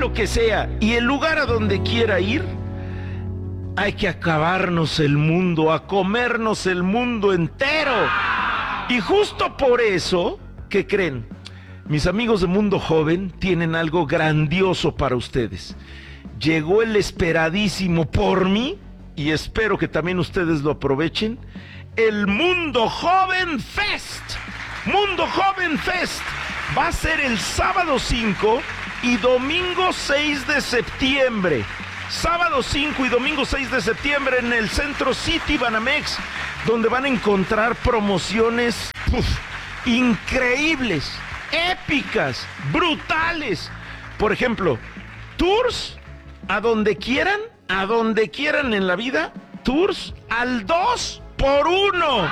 lo que sea y el lugar a donde quiera ir, hay que acabarnos el mundo, a comernos el mundo entero. Y justo por eso, ¿qué creen? Mis amigos de Mundo Joven tienen algo grandioso para ustedes. Llegó el esperadísimo por mí, y espero que también ustedes lo aprovechen, el Mundo Joven Fest. Mundo Joven Fest va a ser el sábado 5 y domingo 6 de septiembre. Sábado 5 y domingo 6 de septiembre en el Centro City Banamex, donde van a encontrar promociones increíbles, épicas, brutales. Por ejemplo, tours a donde quieran en la vida, tours al 2x1.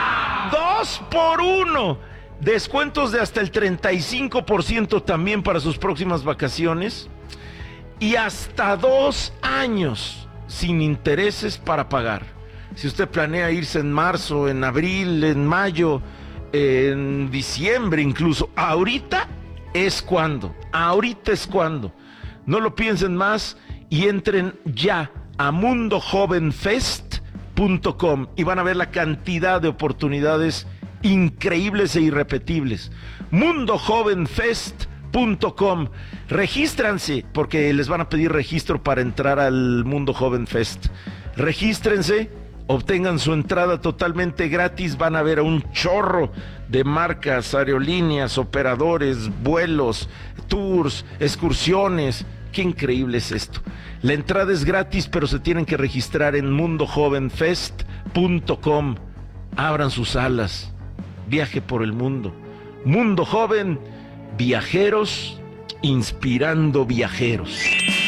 2x1. Descuentos de hasta el 35% también para sus próximas vacaciones. Y hasta 2 años sin intereses para pagar. Si usted planea irse en marzo, en abril, en mayo, en diciembre incluso, ahorita es cuando. No lo piensen más y entren ya a mundojovenfest.com y van a ver la cantidad de oportunidades increíbles e irrepetibles. mundojovenfest.com. Regístranse, porque les van a pedir registro para entrar al Mundo Joven Fest. Regístrense, obtengan su entrada totalmente gratis. Van a ver a un chorro de marcas, aerolíneas, operadores, vuelos, tours, excursiones. Qué increíble es esto. La entrada es gratis, pero se tienen que registrar en mundojovenfest.com. Abran sus alas, viaje por el mundo. Mundo Joven, viajeros inspirando viajeros.